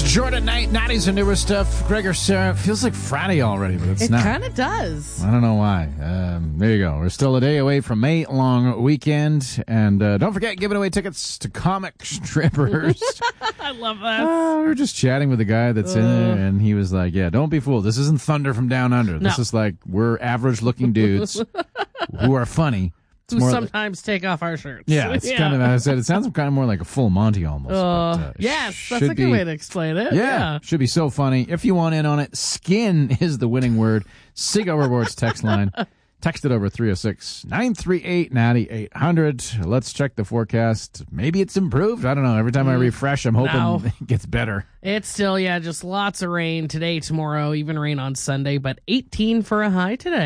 Jordan Knight, 90s and newer stuff. Gregor, Sarah, feels like Friday already, but it's not. It kind of does. I don't know why. There you go. We're still a day away from May long weekend. And don't forget, giving away tickets to comic strippers. I love that. We were just chatting with the guy that's in there, and he was like, yeah, don't be fooled. This isn't Thunder from Down Under. This is like, we're average-looking dudes who are funny. Who sometimes take off our shirts. Yeah, it's kind of, I said, it sounds kind of more like a full Monty almost. Yes, that's a good way to explain it. Yeah, should be so funny. If you want in on it, skin is the winning word. Seagull Rewards text line. Text it over 306-938-9800. Let's check the forecast. Maybe it's improved. I don't know. Every time I refresh, I'm hoping it gets better. It's still, just lots of rain today, tomorrow, even rain on Sunday, but 18 for a high today.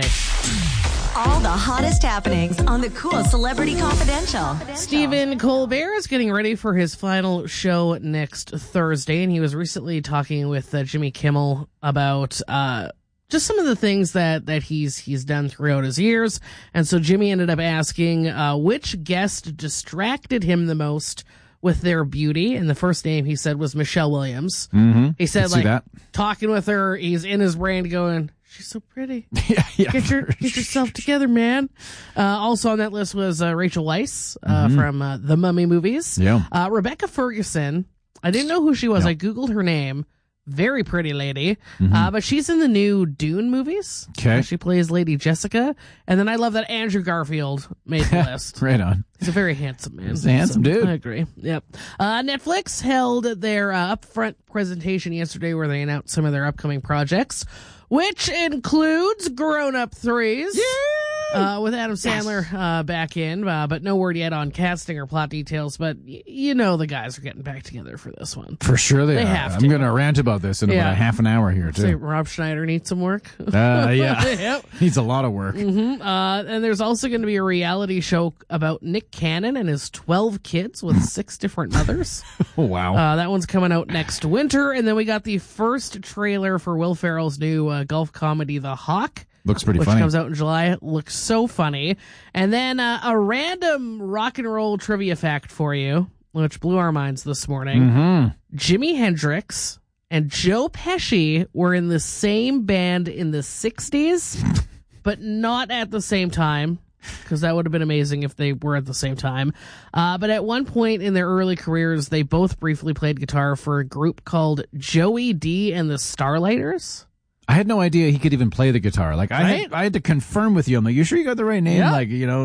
All the hottest happenings on the Cool Celebrity Confidential. Stephen Colbert is getting ready for his final show next Thursday, and he was recently talking with Jimmy Kimmel about just some of the things that he's done throughout his years. And so Jimmy ended up asking which guest distracted him the most with their beauty, and the first name he said was Michelle Williams. Mm-hmm. He said, talking with her, he's in his brain going, she's so pretty. Yeah. Get yourself together, man. Also on that list was Rachel Weisz from the Mummy movies. Yeah. Rebecca Ferguson. I didn't know who she was. I Googled her name. Very pretty lady. But she's in the new Dune movies. Okay. She plays Lady Jessica. And then I love that Andrew Garfield made the list. Right on. He's a very handsome man. He's a handsome dude. I agree. Yep. Netflix held their upfront presentation yesterday where they announced some of their upcoming projects, which includes Grown Up 3s. Yeah! With Adam Sandler back in, but no word yet on casting or plot details, but the guys are getting back together for this one. For sure they are. Have to. I'm going to rant about this in about a half an hour here, too. Say Rob Schneider needs some work. Yeah. Yep. Needs a lot of work. And there's also going to be a reality show about Nick Cannon and his 12 kids with 6 different mothers. Oh, wow. That one's coming out next winter. And then we got the first trailer for Will Ferrell's new golf comedy, The Hawk. Looks pretty which funny. Comes out in July. It looks so funny. And then a random rock and roll trivia fact for you, which blew our minds this morning. Jimi Hendrix and Joe Pesci were in the same band in the 60s, but not at the same time, because that would have been amazing if they were at the same time. But at one point in their early careers, they both briefly played guitar for a group called Joey D and the Starlighters. I had no idea he could even play the guitar. I had to confirm with you. I'm like, you sure you got the right name? Yeah.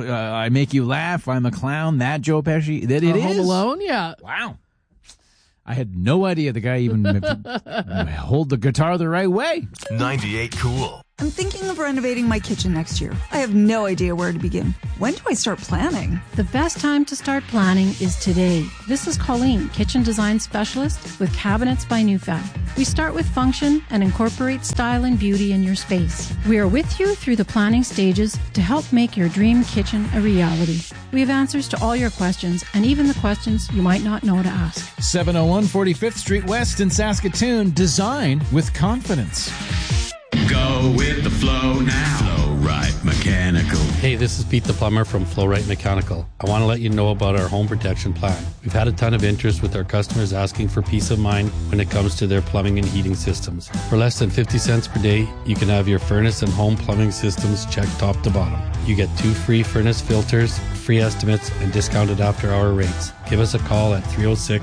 I Make You Laugh, I'm a Clown, that Joe Pesci. That it is? Home Alone, yeah. Wow. I had no idea the guy even hold the guitar the right way. 98 Cool. I'm thinking of renovating my kitchen next year. I have no idea where to begin. When do I start planning? The best time to start planning is today. This is Colleen, kitchen design specialist with Cabinets by NewFab. We start with function and incorporate style and beauty in your space. We are with you through the planning stages to help make your dream kitchen a reality. We have answers to all your questions and even the questions you might not know to ask. 701 45th Street West in Saskatoon. Design with confidence. Go with the flow now. Flow Right Mechanical. Hey, this is Pete the Plumber from Flow Right Mechanical. I want to let you know about our home protection plan. We've had a ton of interest with our customers asking for peace of mind when it comes to their plumbing and heating systems. For less than 50 cents per day, you can have your furnace and home plumbing systems checked top to bottom. You get 2 free furnace filters, free estimates, and discounted after-hour rates. Give us a call at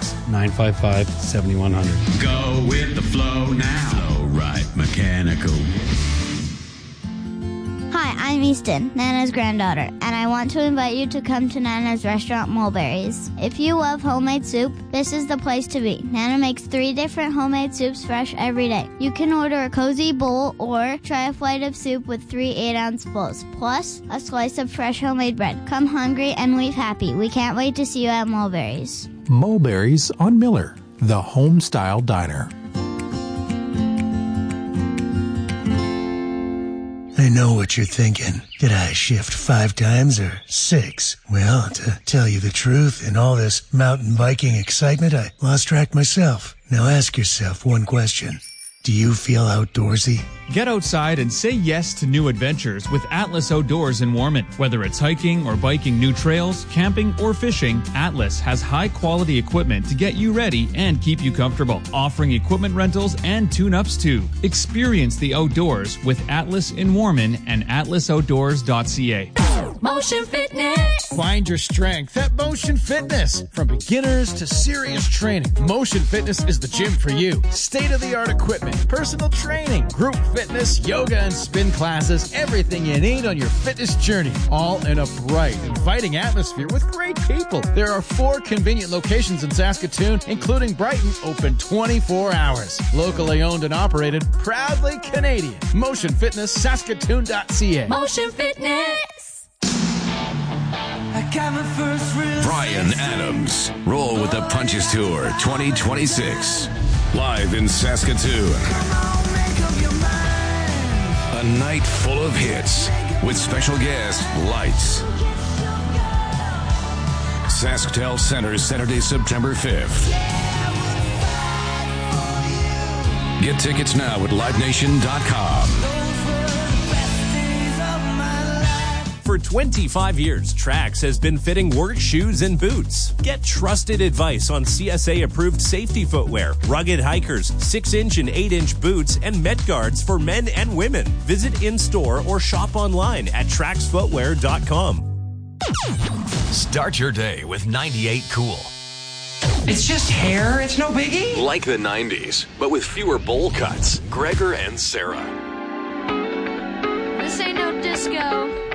306-955-7100. Go with the flow now. Flow Right Mechanical. Hi, I'm Easton, Nana's granddaughter, and I want to invite you to come to Nana's restaurant, Mulberries. If you love homemade soup, this is the place to be. Nana makes 3 different homemade soups fresh every day. You can order a cozy bowl or try a flight of soup with 3 8-ounce bowls, plus a slice of fresh homemade bread. Come hungry and leave happy. We can't wait to see you at Mulberries. Mulberries on Miller, the home-style diner. I know what you're thinking. Did I shift 5 times or 6? Well, to tell you the truth, in all this mountain biking excitement, I lost track myself. Now ask yourself one question. Do you feel outdoorsy? Get outside and say yes to new adventures with Atlas Outdoors in Warman. Whether it's hiking or biking new trails, camping, or fishing, Atlas has high-quality equipment to get you ready and keep you comfortable, offering equipment rentals and tune-ups too. Experience the outdoors with Atlas in Warman and atlasoutdoors.ca. Motion Fitness. Find your strength at Motion Fitness. From beginners to serious training, Motion Fitness is the gym for you. State-of-the-art equipment, personal training, group fitness, yoga and spin classes, everything you need on your fitness journey. All in a bright, inviting atmosphere with great people. There are 4 convenient locations in Saskatoon, including Brighton, open 24 hours. Locally owned and operated, proudly Canadian. Motion Fitness, Saskatoon.ca. Motion Fitness. Brian Adams. Roll with the Punches Tour 2026. Live in Saskatoon. A night full of hits with special guest Lights. SaskTel Center, Saturday, September 5th. Get tickets now at LiveNation.com. For 25 years, Trax has been fitting work shoes and boots. Get trusted advice on CSA-approved safety footwear, rugged hikers, 6-inch and 8-inch boots, and Met Guards for men and women. Visit in-store or shop online at traxfootwear.com. Start your day with 98 Cool. It's just hair. It's no biggie. Like the 90s, but with fewer bowl cuts. Gregor and Sarah. This ain't no disco.